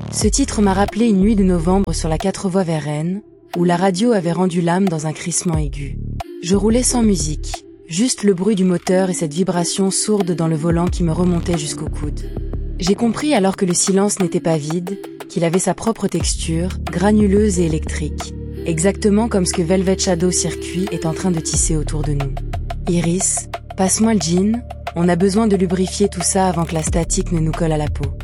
Ce titre m'a rappelé une nuit de novembre sur la 4 voies vers Rennes, où la radio avait rendu l'âme dans un crissement aigu. Je roulais sans musique, juste le bruit du moteur et cette vibration sourde dans le volant qui me remontait jusqu'au coude. J'ai compris alors que le silence n'était pas vide, qu'il avait sa propre texture, granuleuse et électrique, exactement comme ce que Velvet Shadow Circuit est en train de tisser autour de nous. Iris, passe-moi le jean, on a besoin de lubrifier tout ça avant que la statique ne nous colle à la peau.